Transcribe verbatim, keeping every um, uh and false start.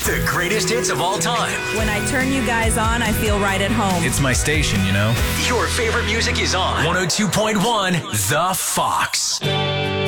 The greatest hits of all time. When I turn you guys on, I feel right at home. It's my station, you know? Your favorite music is on one oh two point one The Fox.